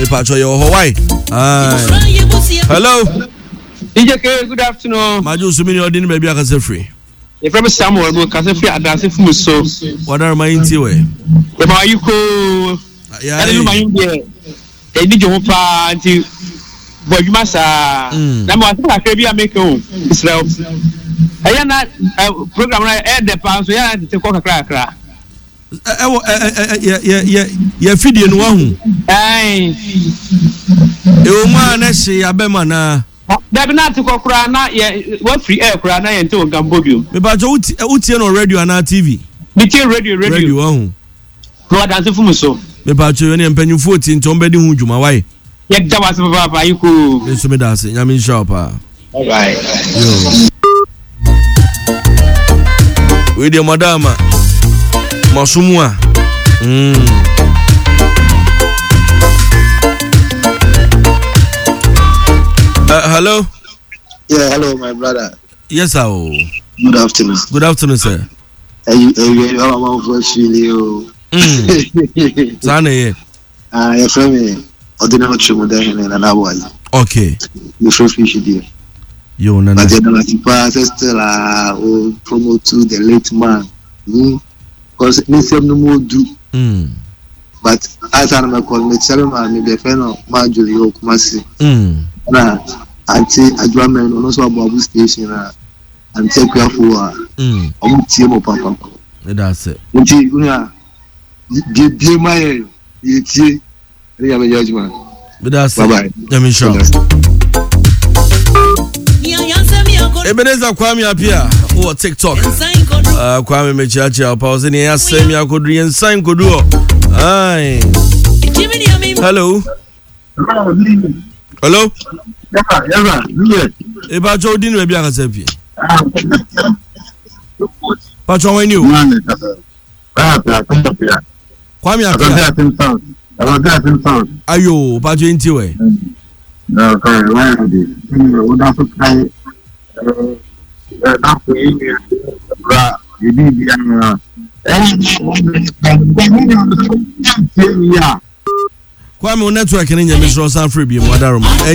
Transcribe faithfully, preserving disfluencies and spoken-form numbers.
Pacho yo Hawaii. Hello. D J K, good afternoon. Maju sumini odin baby akase free. If I'm Samuel, we can free advance from so. What are my intiwe? If are you ko? Yeah. I don't mind there. They need your pa until boy you must ah. Na mo ati ka bi make o. Israel. Aya na program na e de pa so ya na te ko kakra kakra. Ewo eh eh eh ya fidie no wahu. Ai. E o ma na hye abema na. Dabi na te ko kra na ye wa free air kra na ye nte o gambo bio. Me ba jo uti uti no radio na T V. Me tie radio radio. Radio wahu. No dance from so. Me ba jo ne mpanyufo oti nto mbedi hu dwuma wai. Ye jawa se papa yiku. Me so me da se nyame shop ah. All right. Yo. We de madama. Masumua. Mm. Uh, hello. Yeah, hello, my brother. Yes, sir. Good afternoon. Good afternoon, sir. Are you are you all my voice really? Mm. Zane. Ah, your family. Ordinary chimo there and na boy. Okay. You feel fish there. Yo, na na. But then the pass still ah promote to the late man. Hmm. Because me say no more do. Mm. But as I am call me tell me me be friend of Marjorie Okumasi. Mm. Na anti adwama no so abu station na anti kwafo Mm. omo tie mo papa. That's it. Nti una die die mai yetie ya me judgment. That's Bye bye. Let me show. Ebeneza Kwame apia o TikTok. Ah Kwame mechiachi apa o se ni asemi akodri ensan koduo. Ai. Hello. Hello. Yeah, yeah, yeah. Eba jo din we bia kasa pie. Pacho when you. Kwame apia. Ayo, pacho inti we. No, okay, why are they? We don't have to uh, not for you. You need the Kwame network ni nyame so san free bi mo adaroma.